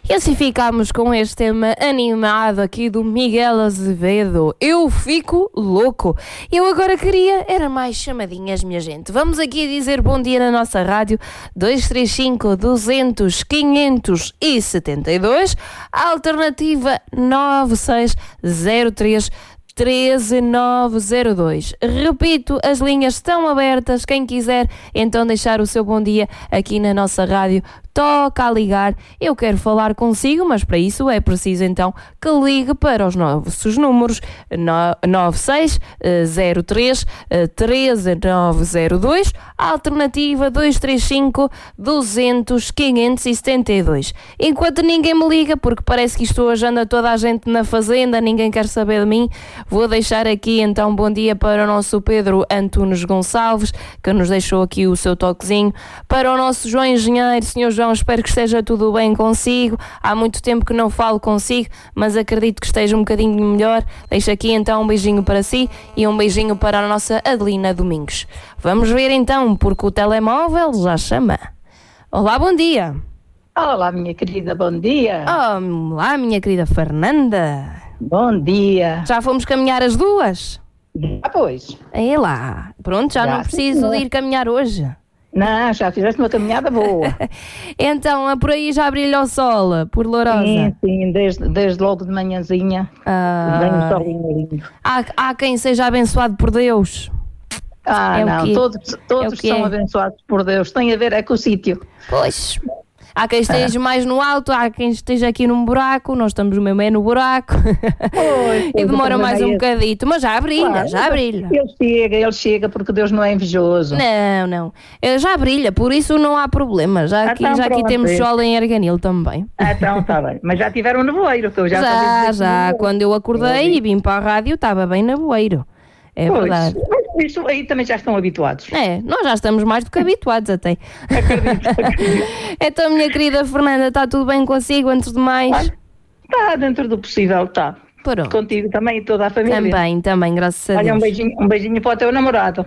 E assim ficamos com este tema animado aqui do Miguel Azevedo. Eu fico louco. Eu agora queria, era mais chamadinhas, minha gente. Vamos aqui dizer bom dia na nossa rádio, 235 200 572, alternativa 9603 13902. Repito, as linhas estão abertas. Quem quiser então deixar o seu bom dia aqui na nossa rádio, toca a ligar. Eu quero falar consigo, mas para isso é preciso então que ligue para os nossos números 9603 13902, alternativa 235 200 572. Enquanto ninguém me liga, porque parece que isto hoje anda toda a gente na fazenda, ninguém quer saber de mim, vou deixar aqui então bom dia para o nosso Pedro Antunes Gonçalves, que nos deixou aqui o seu toquezinho, para o nosso João Engenheiro. Senhor João, espero que esteja tudo bem consigo. Há muito tempo que não falo consigo, mas acredito que esteja um bocadinho melhor. Deixo aqui então um beijinho para si e um beijinho para a nossa Adelina Domingos. Vamos ver então, porque o telemóvel já chama. Olá, bom dia. Olá, minha querida, bom dia. Olá, minha querida Fernanda. Bom dia. Já fomos caminhar as duas? Pois. É lá. Pronto, já não preciso de ir caminhar hoje. Não, já fizeste uma caminhada boa. Então, por aí já brilha o sol, por Lourosa? Sim, desde logo de manhãzinha. Vem o solinho lindo. Há quem seja abençoado por Deus. Não, todos são abençoados por Deus. Tem a ver com o sítio. Pois. Há quem esteja mais no alto, há quem esteja aqui num buraco, nós estamos mesmo no buraco. E demora mais um bocadito, mas já brilha, claro, já brilha. Ele chega porque Deus não é invejoso. Não, já brilha, por isso não há problema. Já aqui temos sol em Arganil também. Então está bem, mas já tiveram nevoeiro, que eu já quando eu acordei e vim para a rádio estava bem nevoeiro. É verdade. Mas isso aí também já estão habituados. Nós já estamos mais do que habituados até. Acredito. Então, minha querida Fernanda, está tudo bem consigo, antes de mais? Está dentro do possível, está. Pronto. Contigo também e toda a família. Também, graças a Deus. Olha, um beijinho para o teu namorado.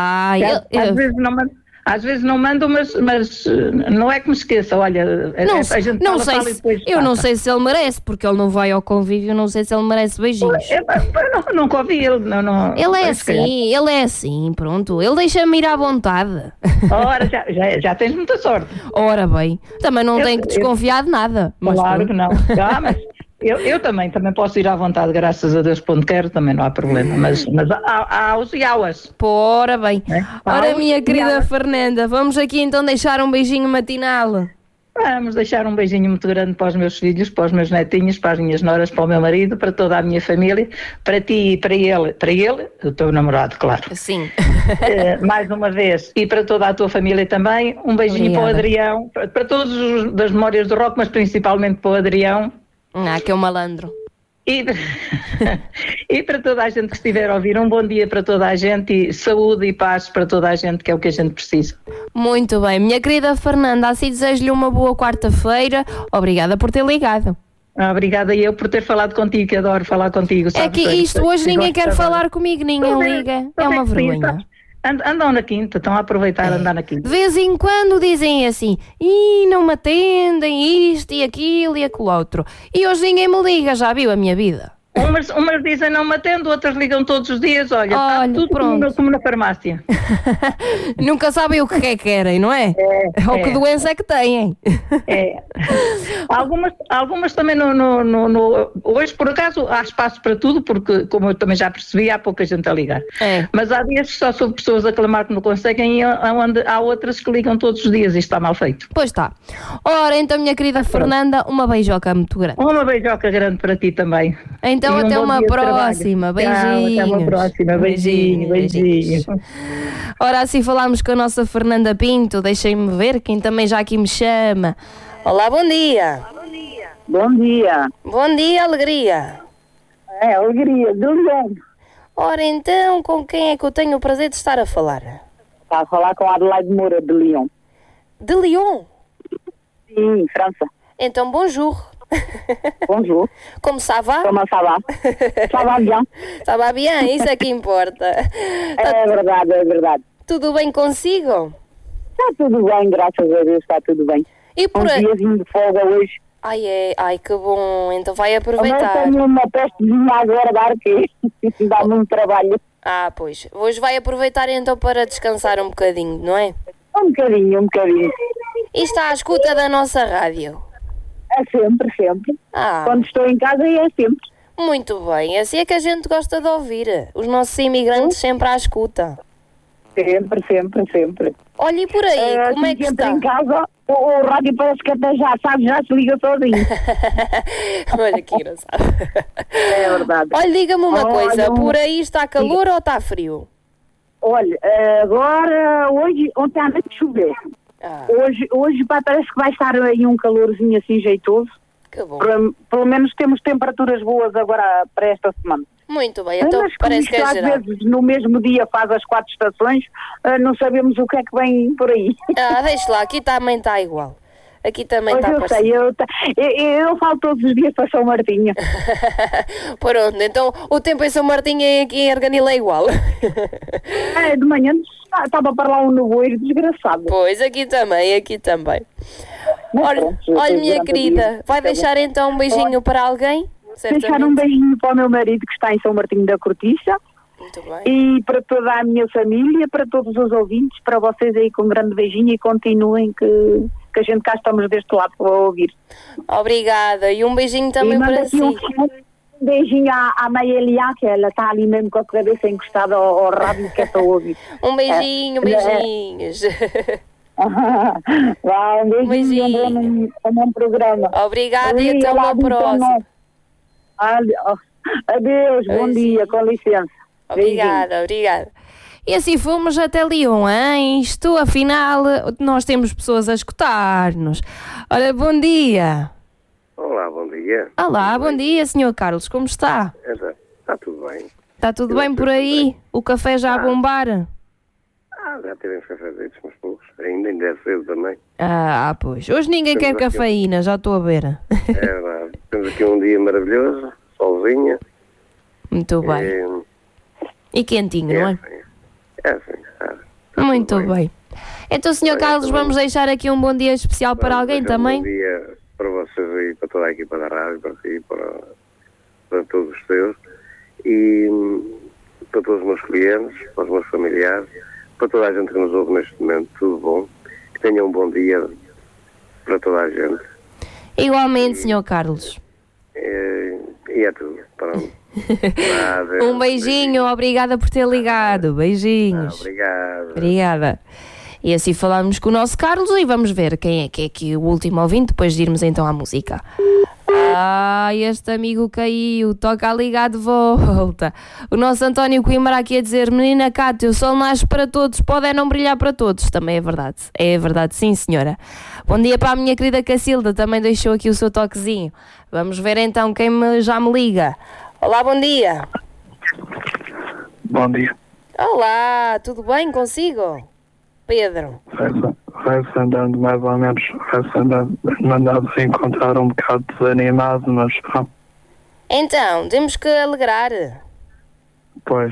Às vezes não mando, mas não é que me esqueça. Olha, a gente não fala sei e depois eu não sei se ele merece, porque ele não vai ao convívio, não sei se ele merece beijinhos. Eu nunca ouvi ele. Não, ele é assim, pronto. Ele deixa-me ir à vontade. Ora, já tens muita sorte. Ora bem, também não tenho que desconfiar de nada. Mas claro que não. Mas eu também posso ir à vontade, graças a Deus, para onde quero, também não há problema. Mas há os e auas. Ora bem. Ora, minha querida Fernanda, vamos aqui então deixar um beijinho matinal. Vamos deixar um beijinho muito grande para os meus filhos, para os meus netinhos, para as minhas noras, para o meu marido, para toda a minha família, para ti e para ele, o teu namorado, claro. Sim. Mais uma vez, e para toda a tua família também, um beijinho para o Adrião, para todos das memórias do rock, mas principalmente para o Adrião. Que é um malandro. E para toda a gente que estiver a ouvir, um bom dia para toda a gente e saúde e paz para toda a gente, que é o que a gente precisa. Muito bem, minha querida Fernanda, assim desejo-lhe uma boa quarta-feira. Obrigada por ter ligado. Obrigada eu por ter falado contigo, que adoro falar contigo. É que isto hoje ninguém quer falar comigo, ninguém liga. É uma vergonha. Andam na quinta, estão a aproveitar a andar na quinta. De vez em quando dizem assim, não me atendem, isto e aquilo e aquilo outro. E hoje ninguém me liga, já viu a minha vida? Umas dizem não me atendo, outras ligam todos os dias, olha está tudo como na farmácia. Nunca sabem o que querem, não é? Ou que doença é que têm. Algumas também hoje por acaso há espaço para tudo, porque como eu também já percebi, há pouca gente a ligar. Mas há dias que só soube pessoas a clamar que não conseguem, e onde há outras que ligam todos os dias, e isto está mal feito. Pois está. Ora, então, minha querida Fernanda, uma beijoca muito grande. Uma beijoca grande para ti também. Então até uma próxima. Beijinhos. Até uma próxima. Beijinho. Ora, assim falámos com a nossa Fernanda Pinto. Deixem-me ver quem também já aqui me chama. Olá, bom dia. Bom dia. Bom dia, alegria. Alegria, de Leão. Ora, então, com quem é que eu tenho o prazer de estar a falar? Está a falar com a Adelaide Moura, de Lyon. De Lyon? Sim, França. Então, bonjour. Bonjour. Como ça va? Comment ça va? Ça va bien. Ça va bien, isso é que importa. É verdade. Tudo bem consigo? Está tudo bem, graças a Deus, está tudo bem. E por diazinho de folga hoje. Ai, que bom. Então vai aproveitar. Eu tenho uma pestezinha a guardar que dá muito trabalho. Pois. Hoje vai aproveitar então para descansar um bocadinho, não é? Um bocadinho. E está à escuta da nossa rádio? É sempre. Quando estou em casa é sempre. Muito bem. Assim é que a gente gosta de ouvir. Os nossos imigrantes sempre à escuta. Sempre. Olha, e por aí, como é que está? Em casa, o rádio parece que até já se liga sozinho. Olha que engraçado. É verdade. Olha, diga-me uma coisa, por aí está calor ou está frio? Olha, agora, ontem à noite choveu. Hoje parece que vai estar aí um calorzinho assim jeitoso. Que bom. Pelo menos temos temperaturas boas agora para esta semana. Muito bem, então parece que é geral. Às vezes no mesmo dia faz as 4 estações, não sabemos o que é que vem por aí. Deixa lá, aqui também está igual. Aqui também está parecido. Eu falo todos os dias para São Martinho. Pronto, então o tempo em São Martinho e aqui em Arganil é igual. De manhã estava para lá um nevoeiro desgraçado. Pois, aqui também. Olha, minha querida, vai deixar então um beijinho para alguém? Certamente. Deixar um beijinho para o meu marido que está em São Martinho da Cortiça. Muito bem. E para toda a minha família, para todos os ouvintes, para vocês aí com um grande beijinho e continuem que a gente cá estamos deste lado para ouvir. Obrigada. E um beijinho também para si. Um beijinho à Maielia, que ela está ali mesmo com a cabeça encostada ao rádio que é para ouvir. Um beijinho, beijinhos. Um beijinho. Um bom programa. Obrigada e até uma próxima. Adeus, bom dia, com licença. Obrigada. E assim fomos até Lyon, hein? Isto, afinal, nós temos pessoas a escutar-nos. Ora, bom dia. Olá, bom dia. Olá, bom dia, Sr. Carlos, como está? Está tudo bem. Está tudo bem por aí? O café já a bombar? Já tivemos cafezitos, mas poucos. Ainda é cedo também. Pois. Hoje ninguém quer cafeína, já estou a ver. É verdade. Temos aqui um dia maravilhoso, solzinha. Muito bem. E quentinho, não é? Sim. Muito bem. Então, Sr. Carlos, vamos deixar aqui um bom dia especial para alguém também? Um bom dia para vocês e para toda a equipa da rádio, para si, para todos os seus. E para todos os meus clientes, para os meus familiares, para toda a gente que nos ouve neste momento, tudo bom. Que tenham um bom dia para toda a gente. Igualmente, Sr. Carlos. E é tudo. Pronto. Um beijinho, obrigada por ter ligado. Beijinhos. Obrigado. Obrigada. E assim falamos com o nosso Carlos e vamos ver quem é que é aqui o último ouvinte, depois de irmos então à música. Este amigo caiu, toca a ligar de volta. O nosso António Coimbra aqui a dizer: menina Cátia, o sol nasce para todos, pode é não brilhar para todos. Também é verdade, sim senhora. Bom dia para a minha querida Cacilda, também deixou aqui o seu toquezinho. Vamos ver então quem já me liga. Olá, bom dia. Bom dia. Olá, tudo bem consigo? Pedro. Vai-se andando mais ou menos, mandado a encontrar um bocado desanimado, mas não. Então, temos que alegrar. Pois.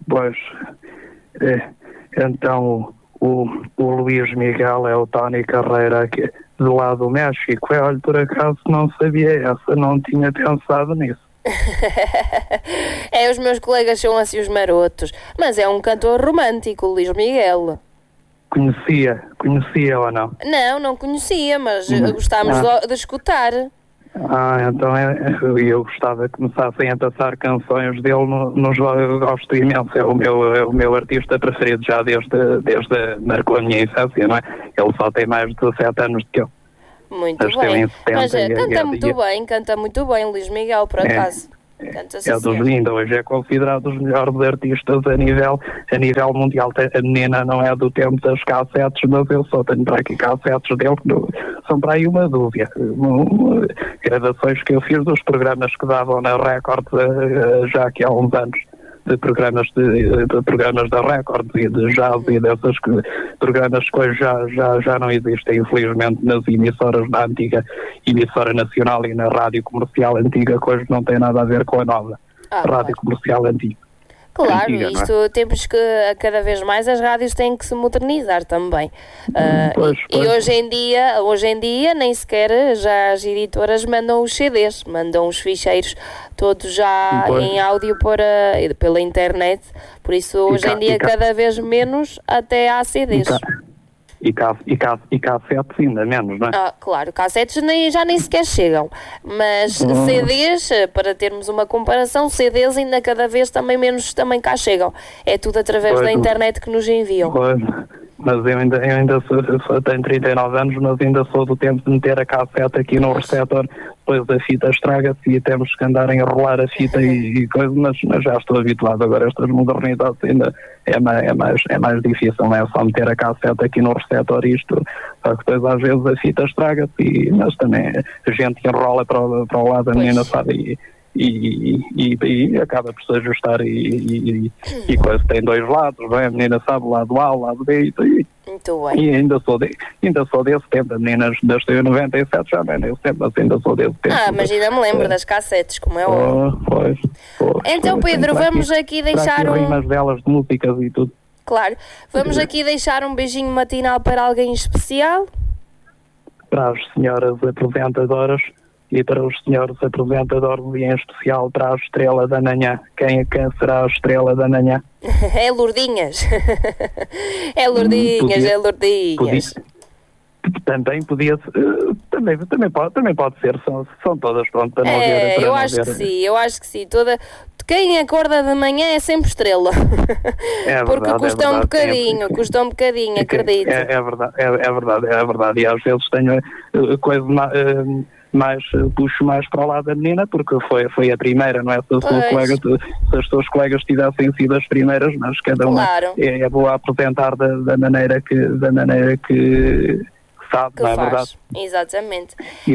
Então, o Luís Miguel é o Tony Carreira aqui do lado do México. Olha, por acaso não sabia essa, não tinha pensado nisso. Os meus colegas são assim os marotos, mas é um cantor romântico, o Luís Miguel. Conhecia ou não? Não conhecia, mas gostámos de escutar. Então eu gostava que começassem a passar canções dele eu gosto imenso, é o meu artista preferido já desde marcou a minha infância, não é? Ele só tem mais de 17 anos do que eu. Muito bem, mas canta muito bem, Luís Miguel, por acaso. Ainda hoje é considerado um dos melhores artistas a nível mundial. A menina não é do tempo das cassetes, mas eu só tenho para aqui cassetes dele, são para aí uma dúzia. Gravações que eu fiz dos programas que davam na Record já aqui há uns anos. De programas da Record e de jazz e dessas programas que hoje já não existem, infelizmente, nas emissoras da antiga emissora nacional e na rádio comercial antiga, que hoje não tem nada a ver com a nova rádio comercial antiga. Claro, isto temos que, cada vez mais as rádios têm que se modernizar também. Pois. E hoje em dia nem sequer já as editoras mandam os CDs, mandam os ficheiros todos já em áudio pela internet, por isso hoje em dia cada vez menos até há CDs. E cassetes ainda menos, não é? Claro, cassetes já nem sequer chegam, mas CDs, para termos uma comparação, CDs ainda cada vez também menos também cá chegam. É tudo através da internet que nos enviam. Mas eu ainda tenho 39 anos, mas ainda sou do tempo de meter a cassete aqui no receptor, depois a fita estraga-se e temos que andar a enrolar a fita e coisa, mas já estou habituado agora a estas modernidades, ainda é mais difícil, não é só meter a cassete aqui no receptor isto, só que depois às vezes a fita estraga-se, mas também a gente enrola para o lado, a menina sabe, e acaba por se ajustar e coisa tem dois lados, não é? A menina sabe o lado A, o lado B muito bem. E ainda sou desse tempo, as meninas nasceu em 97, já bem nesse tempo, mas ainda sou desse tempo. Mas ainda me lembro das cassetes, como é óbvio. Então Pedro, vamos aqui deixar rimas delas de músicas e tudo. Claro, vamos aqui deixar um beijinho matinal para alguém especial? Para as senhoras apresentadoras e para os senhores apresentadores e em especial para a estrela da manhã. Quem será a estrela da manhã? É Lourdinhas. É Lourdinhas. Também podia também pode ser, são todas, pronto, para não ver. Eu acho que sim. Quem acorda de manhã é sempre estrela. Porque custa um bocadinho, acredito. É verdade. E às vezes tenho coisa puxo mais para o lado da menina, porque foi a primeira, não é? Se as suas colegas tivessem sido as primeiras, mas cada uma é boa a apresentar da maneira que sabe, que não é faz. Verdade? Exatamente.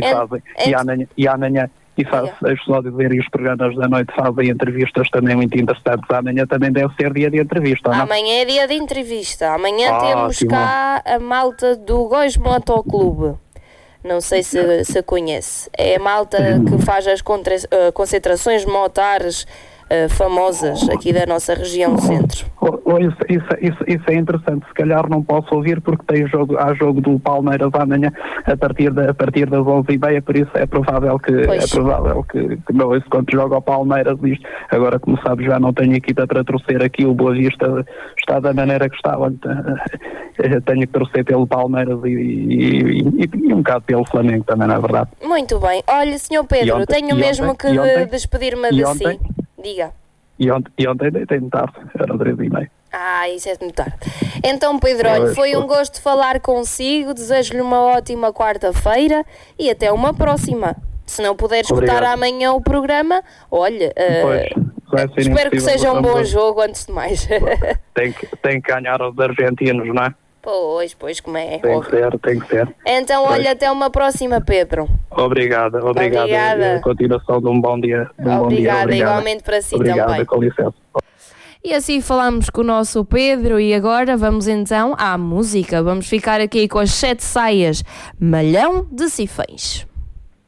E amanhã deixo só dizer, e os programas da noite fazem entrevistas também muito interessantes. Amanhã também deve ser dia de entrevista, não? Amanhã é dia de entrevista. Amanhã temos cá a malta do Góis Motoclube. Não sei se conhece. É a malta que faz as concentrações motares famosas aqui da nossa região centro. Isso é interessante. Se calhar não posso ouvir porque há jogo do Palmeiras amanhã a partir das 11h30, por isso é provável que não ouço quando joga o Palmeiras isto. Agora, como sabes, já não tenho equipa para torcer aqui, o Boa Vista está da maneira que está. Tenho que torcer pelo Palmeiras e um bocado pelo Flamengo também, não é verdade? Muito bem. Olha, Sr. Pedro, tenho mesmo que despedir-me de si. Diga. E ontem deitei-me tarde, eram 3h30. Isso é muito tarde. Então, Pedro, olha, foi um gosto falar consigo, desejo-lhe uma ótima quarta-feira e até uma próxima. Se não puder escutar amanhã o programa, olha, espero que seja um bom jogo antes de mais. Tem que ganhar os argentinos, não é? Pois, como é? Tem que ser. Então, olha, até uma próxima, Pedro. Obrigada. A continuação de um bom dia. Obrigada, igualmente para si também. Com licença. E assim falamos com o nosso Pedro e agora vamos então à música. Vamos ficar aqui com as 7 saias, Malhão de Sifães.